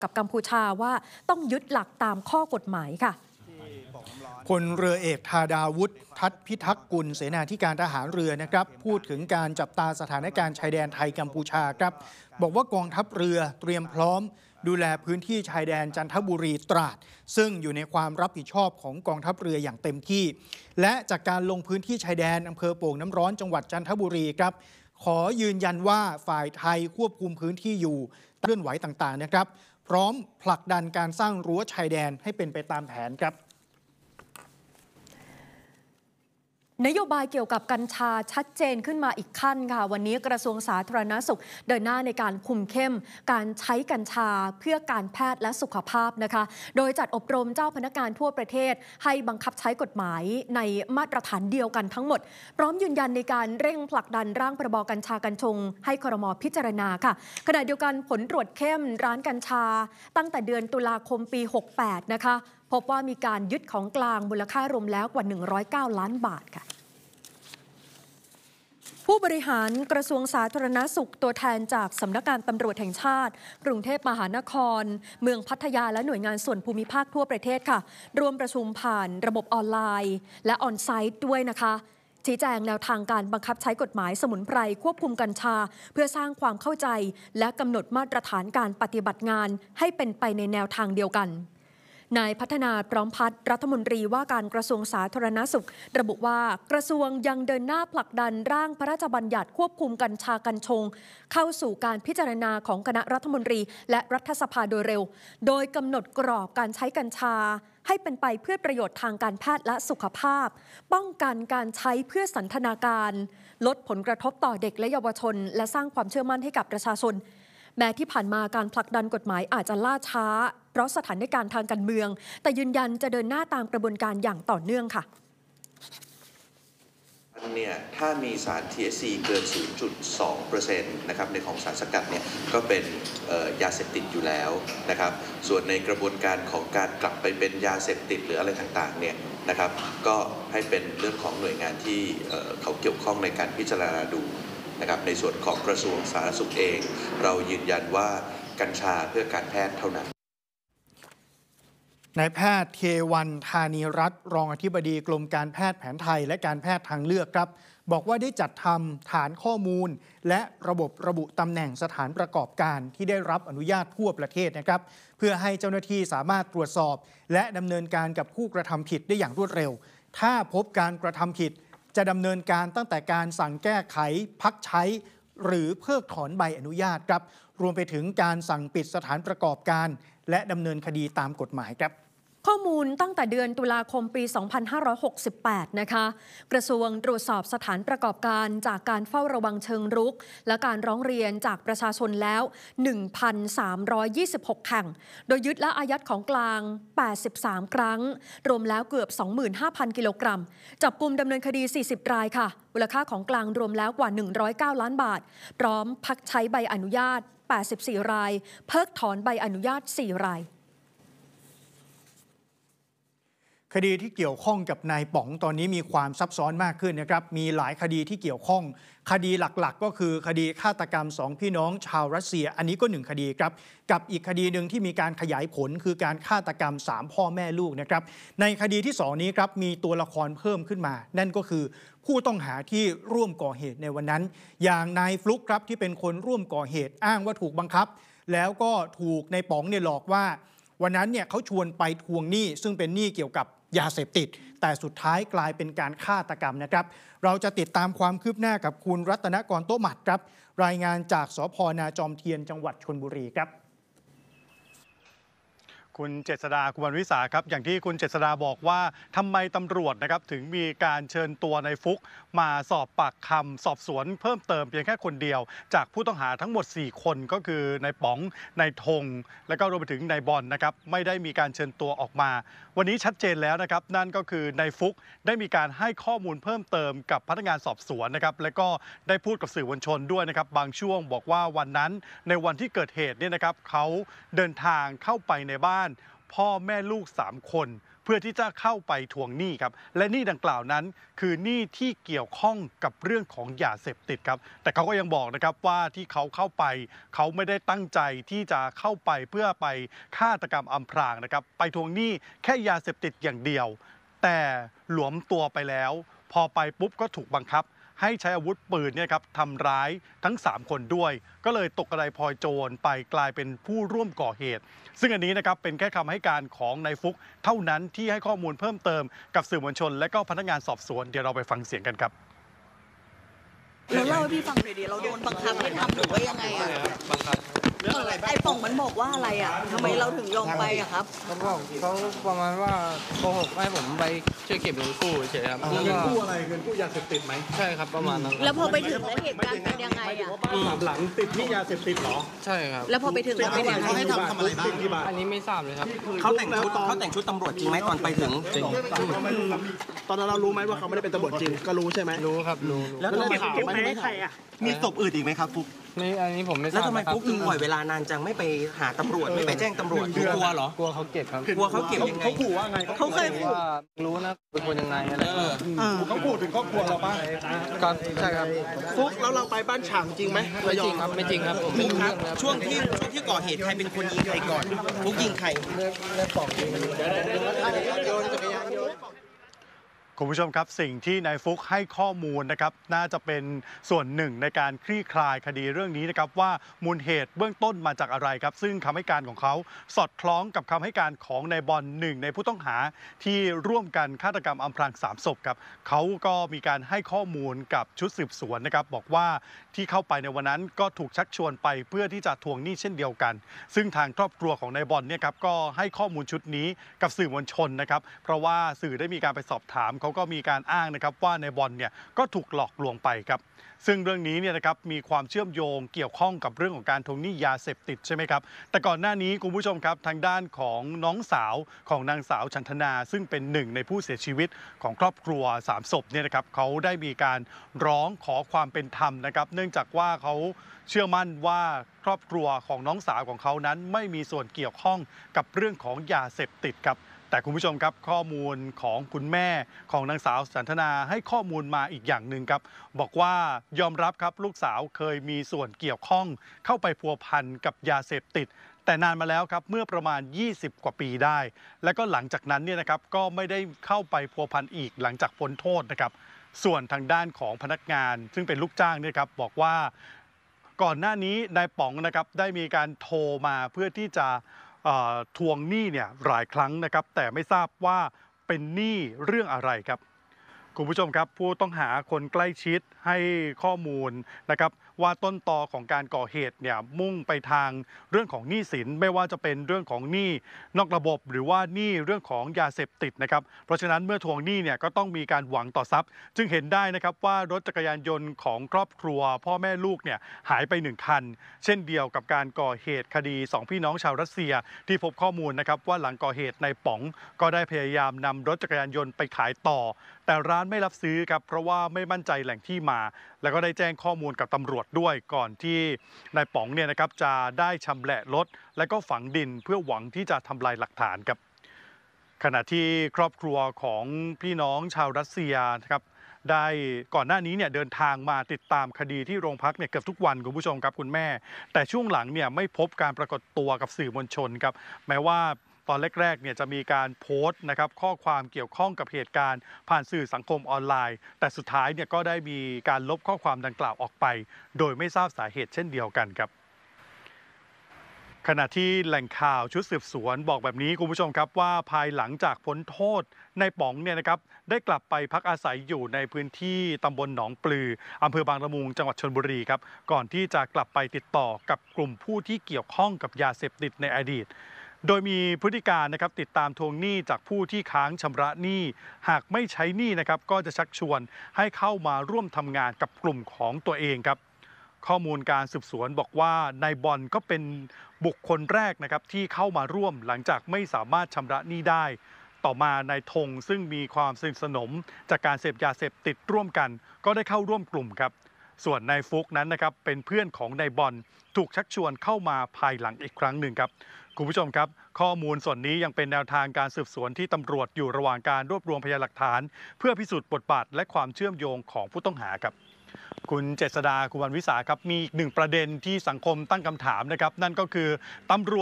กับกัมพูชาว่าต้องยึดหลักตามข้อกฎหมายค่ะพลเรือเอกธาดาวุฒิทัศน์พิทักษ์กุลเสนาธิการทหารเรือนะครับพูดถึงการจับตาสถานการณ์ชายแดนไทยกัมพูชาครับบอกว่ากองทัพเรือเตรียมพร้อมดูแลพื้นที่ชายแดนจันทบุรีตราดซึ่งอยู่ในความรับผิดชอบของกองทัพเรืออย่างเต็มที่และจากการลงพื้นที่ชายแดนอำเภอโป่งน้ำร้อนจังหวัดจันทบุรีครับขอยืนยันว่าฝ่ายไทยควบคุมพื้นที่อยู่เคลื่อนไหวต่างๆนะครับพร้อมผลักดันการสร้างรั้วชายแดนให้เป็นไปตามแผนครับนโยบายเกี่ยวกับกัญชาชัดเจนขึ้นมาอีกขั้นค่ะวันนี้กระทรวงสาธารณสุขเดินหน้าในการคุมเข้มการใช้กัญชาเพื่อการแพทย์และสุขภาพนะคะโดยจัดอบรมเจ้าพนักงานทั่วประเทศให้บังคับใช้กฎหมายในมาตรฐานเดียวกันทั้งหมดพร้อมยืนยันในการเร่งผลักดันร่างพรบกัญชากัญชงให้ครม.พิจารณาค่ะขณะเดียวกันผลตรวจเข้มร้านกัญชาตั้งแต่เดือนตุลาคมปี 68 นะคะพบว่ามีการยึดของกลางมูลค่ารวมแล้วกว่า109 ล้านบาทค่ะผู้บริหารกระทรวงสาธารณสุขตัวแทนจากสำนักงานตำรวจแห่งชาติกรุงเทพมหานครเมืองพัทยาและหน่วยงานส่วนภูมิภาคทั่วประเทศค่ะร่วมประชุมผ่านระบบออนไลน์และออนไซต์ด้วยนะคะชี้แจงแนวทางการบังคับใช้กฎหมายสมุนไพรควบคุมกัญชาเพื่อสร้างความเข้าใจและกำหนดมาตรฐานการปฏิบัติงานให้เป็นไปในแนวทางเดียวกันนายพัฒนาพร้อมพัฒน์รัฐมนตรีว่าการกระทรวงสาธารณสุขระบุว่ากระทรวงยังเดินหน้าผลักดันร่างพระราชบัญญัติควบคุมกัญชากัญชงเข้าสู่การพิจารณาของคณะรัฐมนตรีและรัฐสภาโดยเร็วโดยกำหนดกรอบการใช้กัญชาให้เป็นไปเพื่อประโยชน์ทางการแพทย์และสุขภาพป้องกันการใช้เพื่อสันทนาการลดผลกระทบต่อเด็กและเยาวชนและสร้างความเชื่อมั่นให้กับประชาชนแม้ที่ผ่านมาการผลักดันกฎหมายอาจจะล่าช้าเพราะสถานการณ์ทางการเมืองแต่ยืนยันจะเดินหน้าตามกระบวนการอย่างต่อเนื่องค่ะเนี่ยถ้ามีสาร THC เกิน 0.2% นะครับในของสารสกัดเนี่ยก็เป็นยาเสพติดอยู่แล้วนะครับส่วนในกระบวนการของการกลับไปเป็นยาเสพติดหรืออะไรต่างๆเนี่ยนะครับก็ให้เป็นเรื่องของหน่วยงานที่เขาเกี่ยวข้องในการพิจารณาดูนะครับในส่วนของกระทรวงสาธารณสุขเองเรายืนยันว่ากัญชาเพื่อการแพทย์เท่านั้นนายแพทย์เทวันธานีรัตน์รองอธิบดีกรมการแพทย์แผนไทยและการแพทย์ทางเลือกครับบอกว่าได้จัดทำฐานข้อมูลและระบบระบุตำแหน่งสถานประกอบการที่ได้รับอนุญาตทั่วประเทศนะครับเพื่อให้เจ้าหน้าที่สามารถตรวจสอบและดำเนินการกับผู้กระทำผิดได้อย่างรวดเร็วถ้าพบการกระทำผิดจะดำเนินการตั้งแต่การสั่งแก้ไขพักใช้หรือเพิกถอนใบอนุญาตครับรวมไปถึงการสั่งปิดสถานประกอบการและดำเนินคดีตามกฎหมายครับข้อมูลตั้งแต่เดือนตุลาคมปี 2568 นะคะกระทรวงตรวจสอบสถานประกอบการจากการเฝ้าระวังเชิงรุกและการร้องเรียนจากประชาชนแล้ว 1,326 แห่งโดยยึดและอายัดของกลาง 83 ครั้งรวมแล้วเกือบ 25,000 กิโลกรัมจับกุมดำเนินคดี 40 รายค่ะมูลค่าของกลางรวมแล้วกว่า 109 ล้านบาทพร้อมพักใช้ใบอนุญาต 84 รายเพิกถอนใบอนุญาต 4 รายคดีที่เกี่ยวข้องกับนายป๋องตอนนี้มีความซับซ้อนมากขึ้นนะครับมีหลายคดีที่เกี่ยวข้องคดีหลักๆก็คือคดีฆาตกรรม2พี่น้องชาวรัสเซียอันนี้ก็1คดีครับกับอีกคดีหนึ่งที่มีการขยายผลคือการฆาตกรรม3พ่อแม่ลูกนะครับในคดีที่2นี้ครับมีตัวละครเพิ่มขึ้นมานั่นก็คือผู้ต้องหาที่ร่วมก่อเหตุในวันนั้นอย่างนายฟลุ๊กครับที่เป็นคนร่วมก่อเหตุอ้างว่าถูกบังคับแล้วก็ถูกนายป๋องเนี่ยหลอกว่าวันนั้นเนี่ยเขาชวนไปทวงหนี้ซึ่งเป็นหนี้เกี่ยวกับยาเสพติดแต่สุดท้ายกลายเป็นการฆาตกรรมนะครับเราจะติดตามความคืบหน้ากับคุณรัตนกรโต๊ะหมัดครับรายงานจากสภ.นาจอมเทียนจังหวัดชลบุรีครับคุณเจษฎา กุมารวิสาครับอย่างที่คุณเจษฎาบอกว่าทำไมตำรวจนะครับถึงมีการเชิญตัวในฟุกมาสอบปากคำสอบสวนเพิ่มเติมเพียงแค่คนเดียวจากผู้ต้องหาทั้งหมด4คนก็คือนายป๋องนายธงและก็รวมไปถึงนายบอลนะครับไม่ได้มีการเชิญตัวออกมาวันนี้ชัดเจนแล้วนะครับนั่นก็คือนายฟุกได้มีการให้ข้อมูลเพิ่มเติมกับพนักงานสอบสวนนะครับและก็ได้พูดกับสื่อมวลชนด้วยนะครับบางช่วงบอกว่าวันนั้นในวันที่เกิดเหตุเนี่ยนะครับเขาเดินทางเข้าไปในบ้านพ่อแม่ลูก3คนเพื่อที่จะเข้าไปทวงหนี้ครับและหนี้ดังกล่าวนั้นคือหนี้ที่เกี่ยวข้องกับเรื่องของยาเสพติดครับแต่เขาก็ยังบอกนะครับว่าที่เขาเข้าไปเขาไม่ได้ตั้งใจที่จะเข้าไปเพื่อไปฆาตกรรมอำพรางนะครับไปทวงหนี้แค่ยาเสพติดอย่างเดียวแต่หลวมตัวไปแล้วพอไปปุ๊บก็ถูกบังคับให้ใช้อาวุธปืนเนี่ยครับทำร้ายทั้ง3คนด้วยก็เลยตกกระไดพลอยโจรไปกลายเป็นผู้ร่วมก่อเหตุซึ่งอันนี้นะครับเป็นแค่คำให้การของนายฟุกเท่านั้นที่ให้ข้อมูลเพิ่มเติมกับสื่อมวลชนและก็พนักงานสอบสวนเดี๋ยวเราไปฟังเสียงกันครับเราเล่าให้พี่ฟังหน่อยดิเราโดนบังคับให้ทำหรือว่ายังไงอ่ะบังคับเรื่องอะไรไอ้ป่องมันบอกว่าอะไรอ่ะทำไมเราถึงยอมไปอ่ะครับเขาบอกเขาประมาณว่าโกหกให้ผมไปช่วยเก็บเงินกู้เฉยครับเงินกู้อะไรเงินกู้ยาเสพติดไหมใช่ครับประมาณนั้นแล้วพอไปถึงแล้วเหตุการณ์เป็นยังไงอ่ะหลังติดหนี้ยาเสพติดเหรอใช่ครับแล้วพอไปถึงแล้วเป็นยังไงเขาให้ทำอะไรบ้างอันนี้ไม่ทราบเลยครับเขาแต่งชุดตำรวจจริงไหมตอนไปถึงจริงตอนนั้นเรารู้ไหมว่าเขาไม่ได้เป็นตำรวจจริงก็รู้ใช่ไหมรู้ครับรู้แล้วทำไมเก็บไม่ใครอ่ะมีศพอื่นอีกไหมครับฟุกไม่อันนี้ผมไม่ทราบแล้วทำไมฟุกถึงปล่อยเวลานานจังไม่ไปหาตำรวจไม่ไปแจ้งตำรวจกลัวเหรอกลัวเขาเก็บครับกลัวเขาเก็บยังไงเขาขู่ว่าไงเขาเคยว่ารู้นะเป็นคนยังไงอะไรเขาขู่ถึงครอบครัวเราป่ะครับใช่ครับฟุกแล้วเราไปบ้านฉางจริงไหมไม่จริงครับไม่จริงครับผมฟุกครับช่วงที่ก่อเหตุใครเป็นคนยิงใครก่อนฟุกยิงใครได้ปอกยิงโยนจักรยานโยนคุณผู้ชมครับสิ่งที่นายฟุกให้ข้อมูลนะครับน่าจะเป็นส่วนหนึ่งในการคลี่คลายคดีเรื่องนี้นะครับว่ามูลเหตุเบื้องต้นมาจากอะไรครับซึ่งคำให้การของเขาสอดคล้องกับคำให้การของนายบอลหนึ่งในผู้ต้องหาที่ร่วมกันฆาตกรรมอำพราง3 ศพครับเขาก็มีการให้ข้อมูลกับชุดสืบสวนนะครับบอกว่าที่เข้าไปในวันนั้นก็ถูกชักชวนไปเพื่อที่จะทวงหนี้เช่นเดียวกันซึ่งทางครอบครัวของนายบอลเนี่ยครับก็ให้ข้อมูลชุดนี้กับสื่อมวลชนนะครับเพราะว่าสื่อได้มีการไปสอบถามเขาก็มีการอ้างนะครับว่านายบอลเนี่ยก็ถูกหลอกลวงไปครับซึ่งเรื่องนี้เนี่ยนะครับมีความเชื่อมโยงเกี่ยวข้องกับเรื่องของการทวงหนี้ยาเสพติดใช่ไหมครับแต่ก่อนหน้านี้คุณผู้ชมครับทางด้านของน้องสาวของนางสาวฉันทนาซึ่งเป็นหนึ่งในผู้เสียชีวิตของครอบครัว3 ศพเนี่ยนะครับเขาได้มีการร้องขอความเป็นธรรมนะครับเนื่องจากว่าเขาเชื่อมั่นว่าครอบครัวของน้องสาวของเขานั้นไม่มีส่วนเกี่ยวข้องกับเรื่องของยาเสพติดครับแต่คุณผู้ชมครับข้อมูลของคุณแม่ของนางสาวฉันทนาให้ข้อมูลมาอีกอย่างหนึ่งครับบอกว่ายอมรับครับลูกสาวเคยมีส่วนเกี่ยวข้องเข้าไปพัวพันกับยาเสพติดแต่นานมาแล้วครับเมื่อประมาณ20 กว่าปีได้และก็หลังจากนั้นเนี่ยนะครับก็ไม่ได้เข้าไปพัวพันอีกหลังจากพ้นโทษนะครับส่วนทางด้านของพนักงานซึ่งเป็นลูกจ้างเนี่ยครับบอกว่าก่อนหน้านี้นายป๋องนะครับได้มีการโทรมาเพื่อที่จะทวงหนี้เนี่ยหลายครั้งนะครับแต่ไม่ทราบว่าเป็นหนี้เรื่องอะไรครับคุณผู้ชมครับผู้ต้องหาคนใกล้ชิดให้ข้อมูลนะครับว่าต้นตอของการก่อเหตุเนี่ยมุ่งไปทางเรื่องของหนี้สินไม่ว่าจะเป็นเรื่องของหนี้นอกระบบหรือว่าหนี้เรื่องของยาเสพติดนะครับเพราะฉะนั้นเมื่อทวงหนี้เนี่ยก็ต้องมีการหวังต่อทรัพย์จึงเห็นได้นะครับว่ารถจักรยานยนต์ของครอบครัวพ่อแม่ลูกเนี่ยหายไป1 คันเช่นเดียวกับการก่อเหตุคดี2 พี่น้องชาวรัสเซียที่พบข้อมูลนะครับว่าหลังก่อเหตุนายป๋องก็ได้พยายามนำรถจักรยานยนต์ไปขายต่อแต่ร้านไม่รับซื้อครับเพราะว่าไม่มั่นใจแหล่งที่มาแล้วก็ได้แจ้งข้อมูลกับตำรวจด้วยก่อนที่นายป๋องเนี่ยนะครับจะได้ชำแหละรถและก็ฝังดินเพื่อหวังที่จะทำลายหลักฐานครับขณะที่ครอบครัวของพี่น้องชาวรัสเซียนะครับได้ก่อนหน้านี้เนี่ยเดินทางมาติดตามคดีที่โรงพักเนี่ยเกือบทุกวันคุณผู้ชมครับคุณแม่แต่ช่วงหลังเนี่ยไม่พบการปรากฏตัวกับสื่อมวลชนครับแม้ว่าตอนแรกๆเนี่ยจะมีการโพสต์นะครับข้อความเกี่ยวข้องกับเหตุการณ์ผ่านสื่อสังคมออนไลน์แต่สุดท้ายเนี่ยก็ได้มีการลบข้อความดังกล่าวออกไปโดยไม่ทราบสาเหตุเช่นเดียวกันครับขณะที่แหล่งข่าวชุดสืบสวนบอกแบบนี้คุณผู้ชมครับว่าภายหลังจากพ้นโทษนายป๋องเนี่ยนะครับได้กลับไปพักอาศัยอยู่ในพื้นที่ตำบลหนองปลืออำเภอบางละมุงจังหวัดชลบุรีครับก่อนที่จะกลับไปติดต่อกับกลุ่มผู้ที่เกี่ยวข้องกับยาเสพติดในอดีตโดยมีพฤติการนะครับติดตามทวงหนี้จากผู้ที่ค้างชำระหนี้หากไม่ใช้หนี้นะครับก็จะชักชวนให้เข้ามาร่วมทำงานกับกลุ่มของตัวเองครับข้อมูลการสืบสวนบอกว่านายบอลก็เป็นบุคคลแรกนะครับที่เข้ามาร่วมหลังจากไม่สามารถชำระหนี้ได้ต่อมานายธงซึ่งมีความสนิทสนมจากการเสพยาเสพติดร่วมกันก็ได้เข้าร่วมกลุ่มครับส่วนนายฟุกนั้นนะครับเป็นเพื่อนของนายบอลถูกชักชวนเข้ามาภายหลังอีกครั้งหนึ่งครับคุณผู้ชมครับข้อมูลส่วนนี้ยังเป็นแนวทางการสืบสวนที่ตำรวจอยู่ระหว่างการรวบรวมพยานหลักฐานเพื่อพิสูจน์บทบาทและความเชื่อมโยงของผู้ต้องหาครับคุณเจษฎา คุณวันวิสาครับมีอีกหนึ่งประเด็นที่สังคมตั้งคำถามนะครับนั่นก็คือตำรวจ